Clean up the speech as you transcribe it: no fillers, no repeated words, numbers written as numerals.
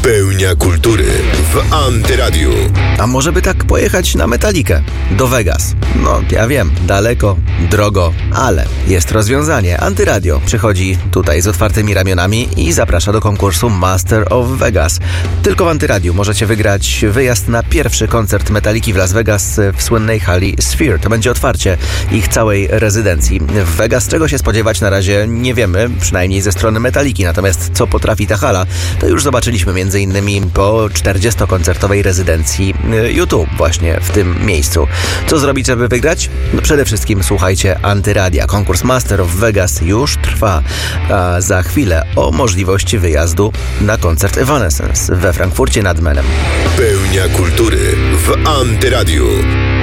Pełnia kultury w Antyradiu. A może by tak pojechać na Metalikę? Do Vegas. No, ja wiem, daleko, drogo, ale jest rozwiązanie. Antyradio przychodzi tutaj z otwartymi ramionami i zaprasza do konkursu Master of Vegas. Tylko w Antyradiu możecie wygrać wyjazd na pierwszy koncert Metaliki w Las Vegas w słynnej hali Sphere. To będzie otwarcie ich całej rezydencji. W Vegas czego się spodziewać na razie nie wiemy, przynajmniej ze strony Metaliki. Natomiast co potrafi ta hala, to już zobaczyliśmy m.in. po 40-koncertowej rezydencji YouTube właśnie w tym miejscu. Co zrobić, żeby wygrać? No przede wszystkim słuchajcie Antyradia. Konkurs Master of Vegas już trwa, a za chwilę o możliwości wyjazdu na koncert Evanescence we Frankfurcie nad Menem. Pełnia kultury w Antyradiu.